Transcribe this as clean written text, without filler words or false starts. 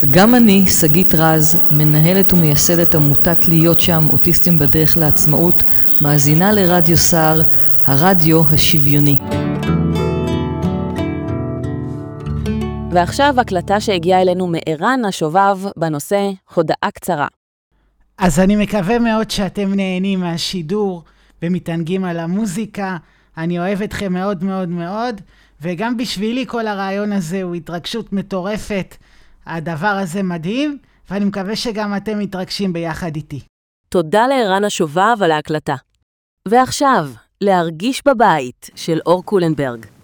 גם אני, שגית רז, מנהלת ומייסדת עמותת להיות שם, אוטיסטים בדרך לעצמאות, מאזינה לרדיו סער, הרדיו השוויוני. ועכשיו הקלטה שהגיעה אלינו מערן השובב בנושא הודעה קצרה. אז אני מקווה מאוד שאתם נהנים מהשידור ומתענגים על המוזיקה. אני אוהב אתכם מאוד מאוד מאוד, וגם בשבילי כל הרעיון הזה הוא התרגשות מטורפת. הדבר הזה מדהים, ואני מקווה שגם אתם מתרגשים ביחד איתי. תודה לערן השובב על ההקלטה. ועכשיו, להרגיש בבית של אור קולנברג.